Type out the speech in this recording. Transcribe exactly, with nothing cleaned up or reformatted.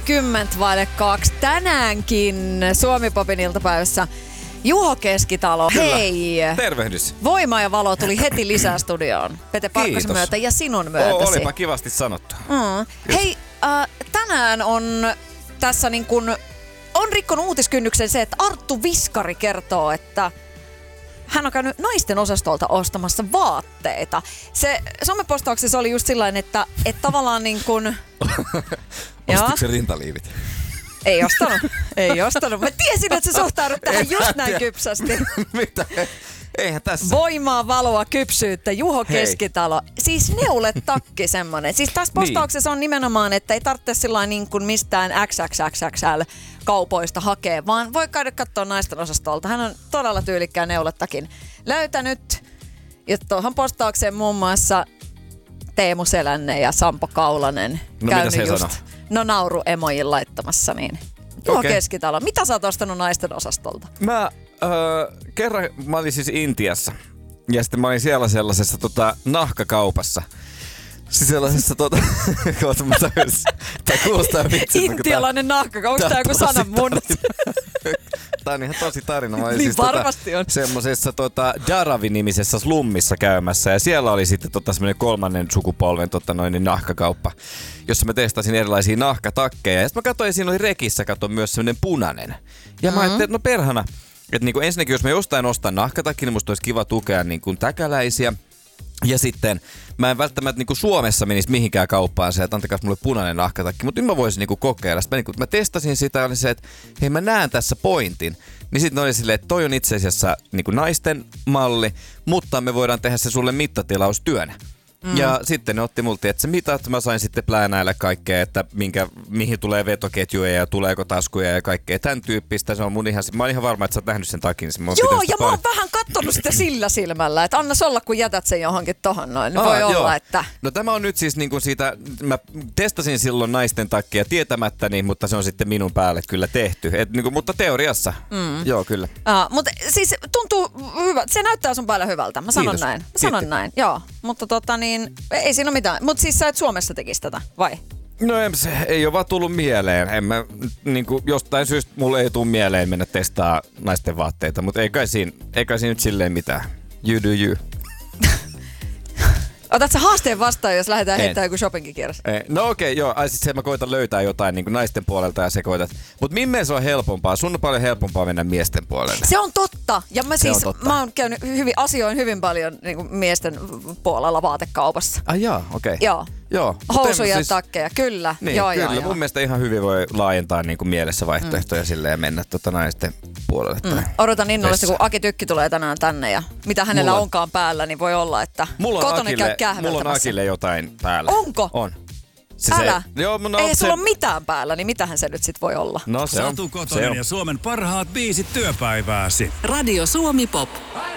kymmentä vaille kaksi tänäänkin Suomi-popin iltapäivässä. Juho Keskitalo, Kyllä. hei! Tervehdys. Voima ja valo tuli heti lisää studioon. Pete Parkkosen myötä ja sinun myötäsi. O, olipa kivasti sanottu. Mm. Hei, äh, tänään on tässä niin kun, on rikkonut uutiskynnyksen se, että Arttu Viskari kertoo, että hän on käynyt naisten osastolta ostamassa vaatteita. Se somepostauksessa oli just sillain, että, että tavallaan niin kuin... Ostitko se rintaliivit? Ei ostanut, ei ostanut. Mä tiesin, että sä suhtaudut tähän just näin kypsästi. Mitä? Eihän tässä. Voimaa, valoa, kypsyyttä, Juho Hei. Keskitalo. Siis neuletakki semmonen. Siis tässä postauksessa on nimenomaan, että ei tarvitse sillain niin kuin mistään X X X X L-kaupoista hakea, vaan voi käydä katsoa naisten osastolta. Hän on todella tyylikkään neuletakin löytänyt. Ja tuohon postaukseen muun muassa Teemu Selänne ja Sampo Kaulanen No, käynyt mitä se just sanoo? no nauruemojin laittamassa. Niin. Juho Okei. Keskitalo, mitä sä oot ostanut naisten osastolta? Mä öö, kerran mä olin siis Intiassa. Ja sitten mä olin siellä sellaisessa tota, nahkakaupassa. Siis sellaisessa tota... Koota mä tajusin. Tää kuulostaa vitsiltä. Intialainen nahkakauppa, onko tää joku sananmunnot? Tää on ihan tosi tarina. Mä olin Niin siis varmasti tota, on. Semmosessa tota, Dharavi-nimisessä slummissa käymässä. Ja siellä oli sitten tota, semmonen kolmannen sukupolven tota, noin, nahkakauppa, jossa mä testasin erilaisia nahkatakkeja. Ja sitten mä katsoin, ja siinä oli rekissä kato myös semmonen punainen. Ja mm-hmm. mä ajattelin, että no perhana. Että niinku ensinnäkin, jos mä jostain ostan nahkatakki, niin musta olisi kiva tukea niinku täkäläisiä. Ja sitten mä en välttämättä niinku Suomessa menisi mihinkään kauppaan se, että antakaa mulle punainen nahkatakki, mutta nyt mä voisin niinku kokeilla. Sitten mä, niinku, mä testasin sitä ja oli se, että hei mä näen tässä pointin. Niin sitten oli silleen, että toi on itse asiassa niinku naisten malli, mutta me voidaan tehdä se sulle mittatilaustyönä. Mm. Ja sitten ne otti multa, että se mitat, mä sain sitten pläänäillä kaikkea, että minkä, mihin tulee vetoketjuja ja tuleeko taskuja ja kaikkea tämän tyyppistä. Se on mun ihan, mä oon ihan varma, että sä oot nähnyt sen takin. Joo, ja mä oon vähän kattonut sitä sillä silmällä, että annas olla, kun jätät sen johonkin tohon noin. Aa, voi joo. olla, että... No tämä on nyt siis niinku siitä, mä testasin silloin naisten takkia tietämättäni, mutta se on sitten minun päälle kyllä tehty. Et niinku, mutta teoriassa, mm. joo kyllä. Aa, mutta siis tuntuu hyvä, se näyttää sun päällä hyvältä, mä sanon Kiitos. näin. Mä sanon Kiitti. näin, joo. Mutta tota niin, ei siinä ole mitään. Mutta siis sä et Suomessa tekisi tätä, vai? No en, se ei ole vaan tullut mieleen. En mä, niinku, jostain syystä mulle ei tule mieleen mennä testaa naisten vaatteita, mutta ei kai siinä, ei kai siinä nyt silleen mitään. You do you. Otat sä haasteen vastaan, jos lähdetään En. heittämään joku shoppingikierros? No okei, okay, joo. Ai sit se mä koitan löytää jotain niin naisten puolelta ja se koitat. Mut mimmeen se on helpompaa? Sun on paljon helpompaa mennä miesten puolelle. Se on totta. Ja mä Se siis, on totta. mä oon käynyt hyvin, asioin hyvin paljon niin kuin miesten puolella vaatekaupassa. Ai jaa, okei. Okay. Joo. Joo. Housuja, siis, takkeja, kyllä. niin, joo, kyllä. joo, joo. Mun mielestä ihan hyvin voi laajentaa niin kuin mielessä vaihtoehtoja mm. silleen ja mennä tota naisten puolelle. Mm. Tai Odotan innolla, vessa. kun Aki Tykki tulee tänään tänne ja mitä hänellä Mulla- onkaan päällä, niin voi olla, että mulla on kotona käy Akille, mulla on kähveltämässä. Akille jotain päällä. Onko? On. Se, Älä. Se, joo, no, Ei se, sulla ole mitään päällä, niin mitähän se nyt sit voi olla? No se on. Satu Se Kotonen on. ja Suomen parhaat biisit työpäivääsi. Radio Suomi Pop.